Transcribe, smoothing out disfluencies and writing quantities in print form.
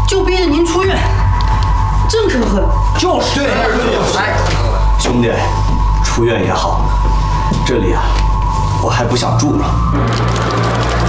就逼着您出院，真可恨。 就是对， 兄弟，出院也好，这里啊，我还不想住了。